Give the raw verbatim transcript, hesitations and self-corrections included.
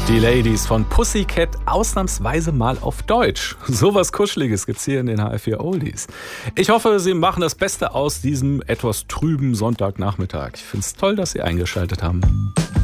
Die Ladies von Pussycat ausnahmsweise mal auf Deutsch. Sowas Kuscheliges gibt's hier in den H F vier Oldies. Ich hoffe, Sie machen das Beste aus diesem etwas trüben Sonntagnachmittag. Ich find's toll, dass Sie eingeschaltet haben.